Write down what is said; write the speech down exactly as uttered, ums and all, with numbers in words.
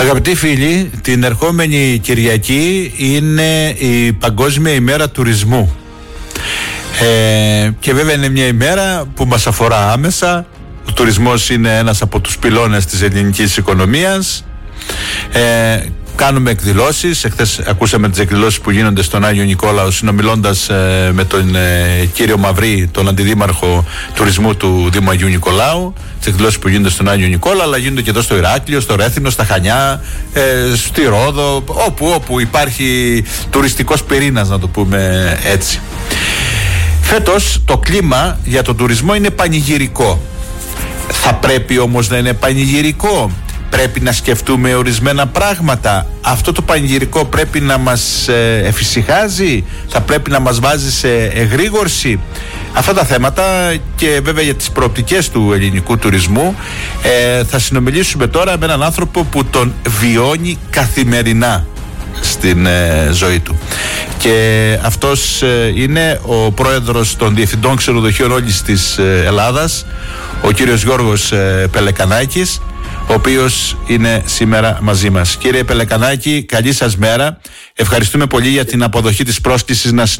Αγαπητοί φίλοι, την ερχόμενη Κυριακή είναι η Παγκόσμια ημέρα τουρισμού. Ε, και βέβαια είναι μια ημέρα που μας αφορά άμεσα. Ο τουρισμός είναι ένας από τους πυλώνες της ελληνικής οικονομίας. Ε, Κάνουμε εκδηλώσεις. Εχθές ακούσαμε τις εκδηλώσεις που γίνονται στον Άγιο Νικόλαο, συνομιλώντας ε, με τον ε, κύριο Μαυρή, τον αντιδήμαρχο τουρισμού του Δήμου Αγίου Νικολάου. Τις εκδηλώσεις που γίνονται στον Άγιο Νικόλαο, αλλά γίνονται και εδώ στο Ηράκλειο, στο Ρέθινο, στα Χανιά, ε, στη Ρόδο, όπου, όπου υπάρχει τουριστικός πυρήνας, να το πούμε έτσι. Φέτος το κλίμα για τον τουρισμό είναι πανηγυρικό. Θα πρέπει όμως να είναι πανηγυρικό? Πρέπει να σκεφτούμε ορισμένα πράγματα? Αυτό το πανηγυρικό πρέπει να μας ε, εφησυχάζει? Θα πρέπει να μας βάζει σε εγρήγορση? Αυτά τα θέματα και βέβαια για τις προοπτικές του ελληνικού τουρισμού ε, θα συνομιλήσουμε τώρα με έναν άνθρωπο που τον βιώνει καθημερινά στην ε, ζωή του. Και αυτός ε, είναι ο πρόεδρος των διευθυντών ξενοδοχείων όλης της ε, Ελλάδας, ο κύριος Γιώργος ε, Πελεκανάκης, ο οποίος είναι σήμερα μαζί μας. Κύριε Πελεκανάκη, καλή σας μέρα. Ευχαριστούμε πολύ για την αποδοχή της πρόσκλησης να